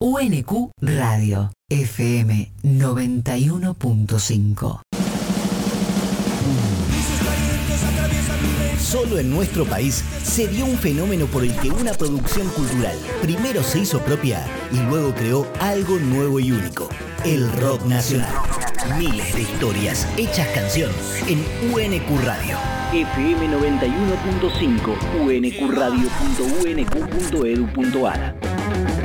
UNQ Radio, FM 91.5. Solo en nuestro país se dio un fenómeno por el que una producción cultural primero se hizo propia y luego creó algo nuevo y único: el rock nacional. Miles de historias hechas canción en UNQ Radio. FM 91.5, unqradio.unq.edu.ar.